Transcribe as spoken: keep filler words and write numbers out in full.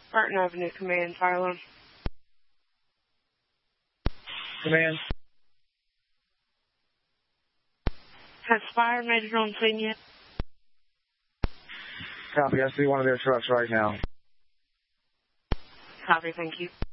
Barton Avenue, Command, fire alarm. Command. Has fire made it on scene yet? Copy. I see one of their trucks right now. Copy, thank you.